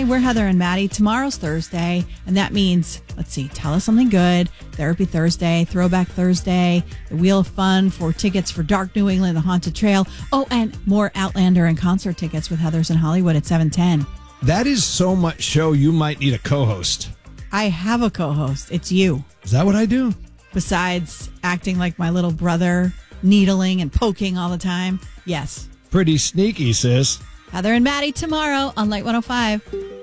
we're Heather and Maddie. Tomorrow's Thursday, and that means, let's see, Tell Us Something Good, Therapy Thursday, Throwback Thursday, the Wheel of Fun for tickets for Dark New England, the Haunted Trail. Oh, and more Outlander and concert tickets with Heather's in Hollywood at 7:10. That is so much show, you might need a co-host. I have a co-host. It's you. Is that what I do? Besides acting like my little brother, needling and poking all the time. Yes. Pretty sneaky, sis. Heather and Maddie tomorrow on Light 105.